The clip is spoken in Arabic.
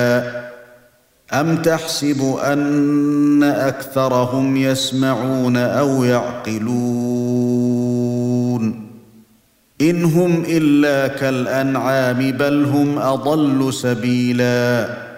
أَمْ تَحْسَبُ أَنَّ أَكْثَرَهُمْ يَسْمَعُونَ أَوْ يَعْقِلُونَ إِنْ هُمْ إِلَّا كَالْأَنْعَامِ بَلْ هُمْ أَضَلُّ سَبِيلًا